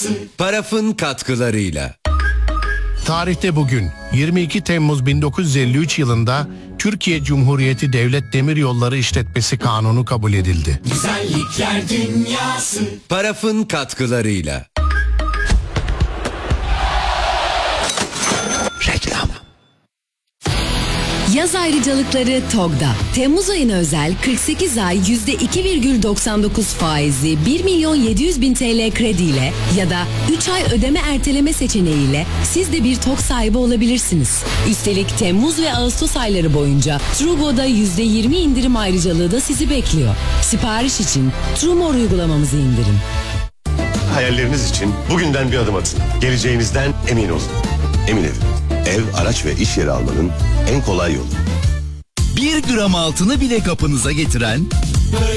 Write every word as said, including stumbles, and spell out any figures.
Paraf'ın katkılarıyla. Tarihte bugün yirmi iki Temmuz bin dokuz yüz elli üç yılında Türkiye Cumhuriyeti Devlet Demiryolları İşletmesi Kanunu kabul edildi. Güzellikler dünyası. Paraf'ın katkılarıyla. Reklam. Yaz ayrıcalıkları TOG'da. Temmuz ayına özel kırk sekiz ay yüzde iki virgül doksan dokuz faizli bir milyon yedi yüz bin T L krediyle ya da üç ay ödeme erteleme seçeneğiyle siz de bir TOG sahibi olabilirsiniz. Üstelik Temmuz ve Ağustos ayları boyunca Trugo'da yüzde yirmi indirim ayrıcalığı da sizi bekliyor. Sipariş için Trumor uygulamamızı indirin. Hayalleriniz için bugünden bir adım atın. Geleceğinizden emin olun. Emin Ev. Ev, araç ve iş yeri almanın en kolay yolu. Bir gram altını bile kapınıza getiren